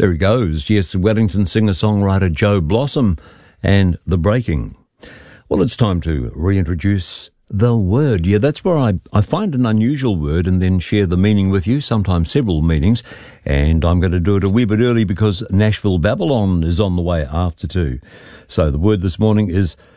There he goes. Yes, Wellington singer-songwriter Joe Blossom and The Breaking. Well, it's time to reintroduce the word. Yeah, that's where I find an unusual word and then share the meaning with you, sometimes several meanings. And I'm going to do it a wee bit early because Nashville Babylon is on the way after 2. So the word this morning is